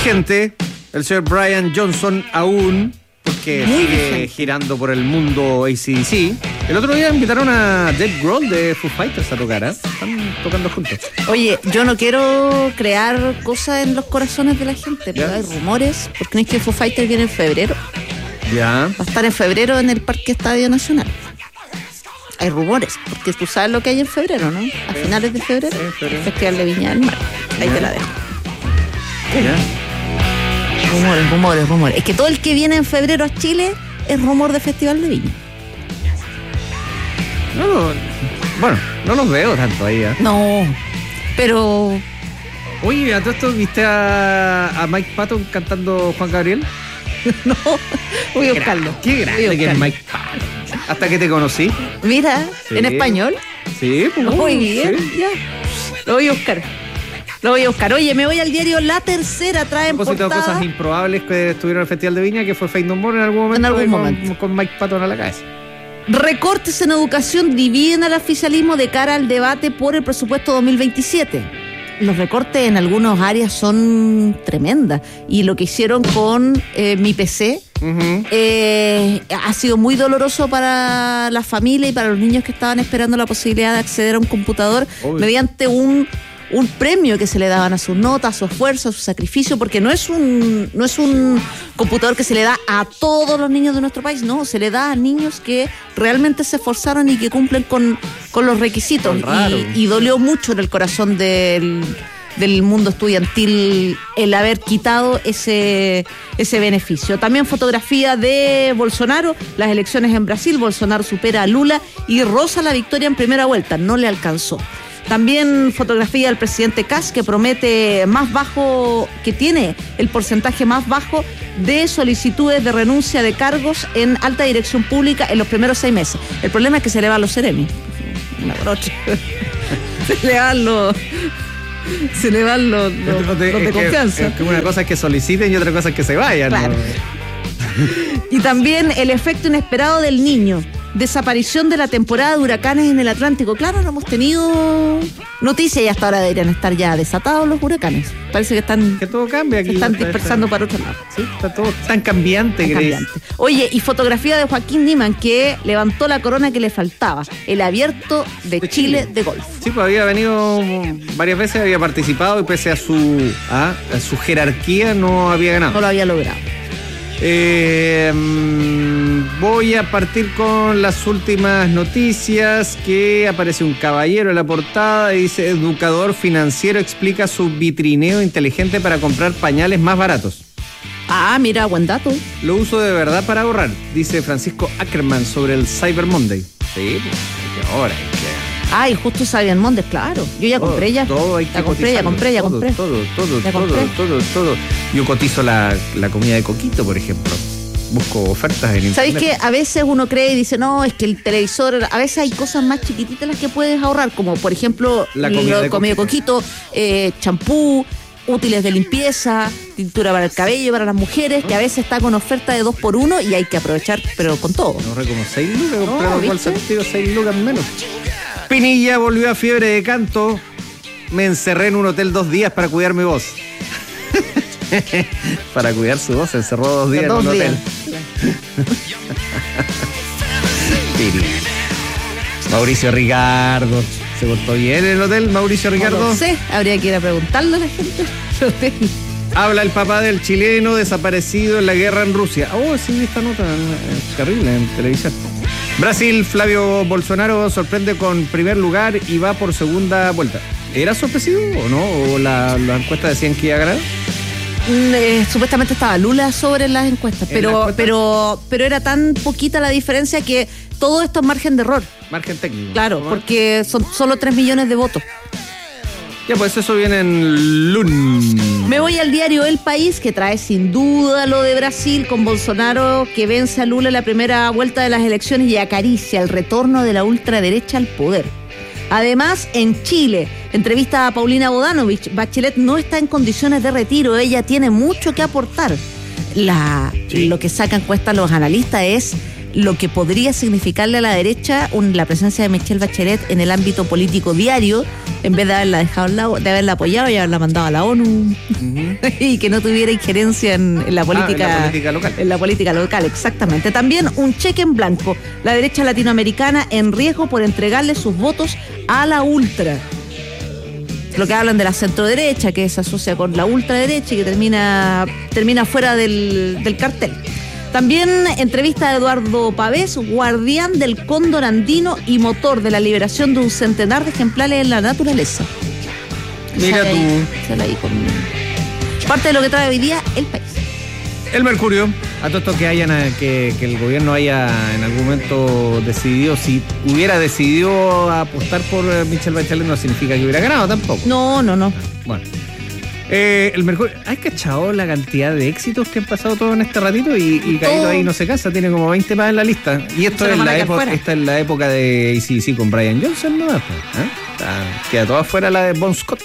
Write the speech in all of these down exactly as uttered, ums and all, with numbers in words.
vigente el señor Brian Johnson aún, porque Muy sigue vigente. girando por el mundo A C D C. El otro día invitaron a Dave Grohl de Foo Fighters a tocar, ¿eh? Están tocando juntos. Oye, yo no quiero crear cosas en los corazones de la gente, pero ¿Ya? hay rumores, porque no es que Foo Fighters viene en febrero. Ya. Va a estar en febrero en el Parque Estadio Nacional. Hay rumores, porque tú sabes lo que hay en febrero, ¿no? A finales de febrero, Sí, febrero. el Festival de Viña del Mar. Ahí Ya. te la dejo. Ya. Rumores, rumores, rumores. Es que todo el que viene en febrero a Chile es rumor de Festival de Viña. No, no, bueno, no los veo tanto ahí, ¿eh? No, pero... Oye, ¿a todo esto viste a, a Mike Patton cantando Juan Gabriel? No, voy a buscarlo. Qué Voy a grande que es buscarlo. Mike Patton. Hasta que te conocí. Mira, Sí. en español. Sí, pues. Muy bien, sí. ya. Lo voy a buscar. Lo voy a buscar. Oye, me voy al diario La Tercera, trae A en propósito de portada... cosas improbables que estuvieron en el Festival de Viña, que fue Faith No More en algún momento. En algún y con, momento. con Mike Patton a la cabeza. Recortes en educación dividen al oficialismo de cara al debate por el presupuesto dos mil veintisiete. Los recortes en algunas áreas son tremendas. Y lo que hicieron con eh, Mi P C Uh-huh. eh, ha sido muy doloroso para las familias y para los niños que estaban esperando la posibilidad de acceder a un computador Obvio. mediante un, un premio que se le daban a sus notas, a su esfuerzo, a su sacrificio, porque no es un no es un computador que se le da a todos los niños de nuestro país, no, se le da a niños que realmente se esforzaron y que cumplen con, con los requisitos. Son raros. Y, y dolió mucho en el corazón del, del mundo estudiantil el haber quitado ese, ese beneficio. También fotografía de Bolsonaro, las elecciones en Brasil, Bolsonaro supera a Lula y roza la victoria en primera vuelta, no le alcanzó. También fotografía del presidente Kast, que promete más bajo, que tiene el porcentaje más bajo de solicitudes de renuncia de cargos en alta dirección pública en los primeros seis meses. El problema es que se le van los seremi. Una brocha. Se le van los... Se le van los, los, No te- los de es que- confianza. es que una cosa es que soliciten y otra cosa es que se vayan. Claro. ¿no? Y también el efecto inesperado del Niño. Desaparición de la temporada de huracanes en el Atlántico. Claro, no hemos tenido noticias y hasta ahora deberían estar ya desatados los huracanes. Parece que están, Que todo cambia aquí. se están Está- dispersando está- para otro lado. Sí, está todo tan cambiante, Tan Grace. cambiante. Oye, y fotografía de Joaquín Niemann, que levantó la corona que le faltaba. El Abierto de, De Chile, Chile. de golf. Sí, pues había venido varias veces, había participado y pese a su, a, a su jerarquía no había ganado. No lo había logrado. Eh, mm, voy a partir con las últimas noticias, que aparece un caballero en la portada y dice: educador financiero explica su vitrineo inteligente para comprar pañales más baratos. Ah, mira, buen dato. Lo uso de verdad para ahorrar, dice Francisco Ackerman sobre el Cyber Monday. Sí, pues, es que ahora hay que... Ay, justo Sabian Mondes, claro. Yo ya compré ya. Todo hay que Ya compré, ya cotizarlo. compré, ya Todo, compré. Todo, todo, Ya todo, compré. todo, todo. Yo cotizo la, la comida de Coquito, por ejemplo. Busco ofertas en ¿Sabéis internet. que a veces uno cree y dice, no, es que el televisor, a veces hay cosas más chiquititas las que puedes ahorrar, como por ejemplo La lo comida de comida de Coquito. Coquito, eh, champú, útiles de limpieza, tintura para el cabello, para las mujeres, que a veces está con oferta de dos por uno y hay que aprovechar, pero con todo. Me ahorré como seis lucas, compré No, dos ¿viste? bolsas de tiro, seis lucas menos. Pinilla volvió a fiebre de canto. Me encerré en un hotel dos días para cuidar mi voz. Para cuidar su voz, se encerró dos días Dos en un días. hotel. Pinilla. Mauricio Ricardo. ¿Se portó bien en el hotel, Mauricio No Ricardo? lo sé, habría que ir a preguntarle a la gente. Yo te- Habla el papá del chileno desaparecido en la guerra en Rusia. Oh, sí, esta nota es terrible en televisión. Brasil, Flavio Bolsonaro sorprende con primer lugar y va por segunda vuelta. ¿Era sorpresivo o no? ¿O la, la encuesta decían que iba a ganar? Mm, eh, supuestamente estaba Lula sobre las encuestas, ¿En pero, las encuestas? pero, pero era tan poquita la diferencia que todo esto es margen de error. Margen técnico. Claro, ¿Cómo es? porque son solo tres millones de votos. Ya, pues eso viene en Lun. Me voy al diario El País, que trae sin duda lo de Brasil, con Bolsonaro que vence a Lula en la primera vuelta de las elecciones y acaricia el retorno de la ultraderecha al poder. Además, en Chile, entrevista a Paulina Bodanovich, Bachelet no está en condiciones de retiro, ella tiene mucho que aportar. La, Sí. Lo que sacan cuesta los analistas es lo que podría significarle a la derecha un, la presencia de Michelle Bachelet en el ámbito político diario, en vez de haberla dejado al lado, de haberla apoyado y haberla mandado a la ONU, uh-huh. y que no tuviera injerencia en, en la política, ah, en la política local. En la política local, exactamente. También un cheque en blanco. La derecha latinoamericana en riesgo por entregarle sus votos a la ultra. Lo que hablan de la centroderecha, que se asocia con la ultraderecha y que termina, termina fuera del, del cartel. También entrevista a Eduardo Pavés, guardián del cóndor andino y motor de la liberación de un centenar de ejemplares en la naturaleza. Mira tú. Ahí, sale ahí con parte de lo que trae hoy día el país. El Mercurio, a todo esto que hayan, que, que el gobierno haya en algún momento decidido, si hubiera decidido apostar por Michelle Bachelet, no significa que hubiera ganado tampoco. No, no, no. Bueno. Eh, el Mercurio, ¿has cachado la cantidad de éxitos que han pasado todo en este ratito? Y, y caído ahí no se casa, tiene como veinte más en la lista. Y esto es la época, esta es la época de A C D C con Brian Johnson, ¿no? ¿Eh? Está, queda toda fuera la de Bon Scott.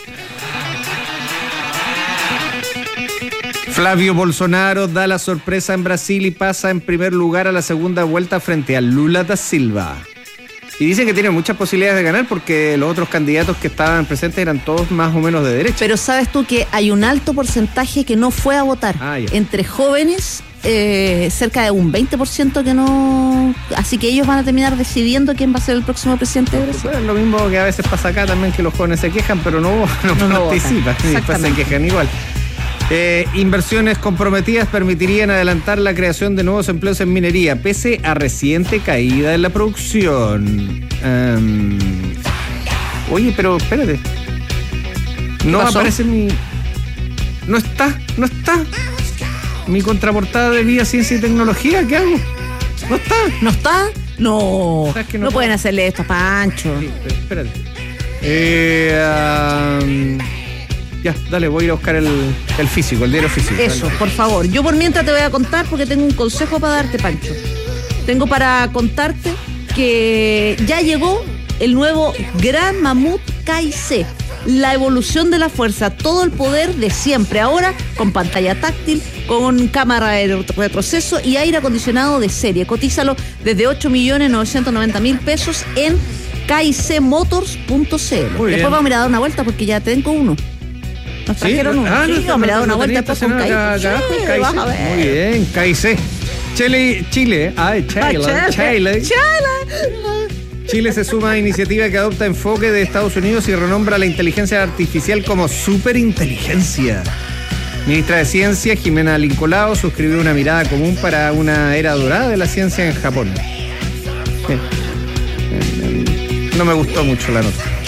Flavio Bolsonaro da la sorpresa en Brasil y pasa en primer lugar a la segunda vuelta frente a Lula da Silva. Y dicen que tiene muchas posibilidades de ganar porque los otros candidatos que estaban presentes eran todos más o menos de derecha. Pero sabes tú que hay un alto porcentaje que no fue a votar. Ah, entre jóvenes, eh, cerca de un veinte por ciento que no... Así que ellos van a terminar decidiendo quién va a ser el próximo presidente de Brasil. Bueno, es lo mismo que a veces pasa acá también, que los jóvenes se quejan, pero no, no, no, no participan. Y después se quejan igual. Eh, inversiones comprometidas permitirían adelantar la creación de nuevos empleos en minería, pese a reciente caída en la producción. Um, oye, pero espérate. No aparece mi... No está, no está. Mi contraportada de Vida, Ciencia y Tecnología, ¿qué hago? No está. ¿No está? No. No, no pueden hacerle esto a Pancho. Sí, espérate. Eh... Um, Ya, dale, voy a ir a buscar el, el físico, el diario físico. Eso, dale. Por favor. Yo por mientras te voy a contar porque tengo un consejo para darte, Pancho. Tengo para contarte que ya llegó el nuevo Gran Mamut K I C. La evolución de la fuerza, todo el poder de siempre. Ahora con pantalla táctil, con cámara de retroceso y aire acondicionado de serie. Cotízalo desde ocho millones novecientos noventa mil pesos en k i c motors punto c l. Después vamos a ir a dar una vuelta porque ya tengo uno. Nos trajeron ¿Sí? uno. Ah, sí, no, me la no, da una no vuelta después con K I C. Sí, K I C. vas a ver. Muy bien, K I C. Chile, Chile, ay, Chile, Chile. Chile. Chile se suma a iniciativa que adopta enfoque de Estados Unidos y renombra la inteligencia artificial como superinteligencia. Ministra de Ciencia, Jimena Lincolao, suscribió una mirada común para una era dorada de la ciencia en Japón. No me gustó mucho la nota.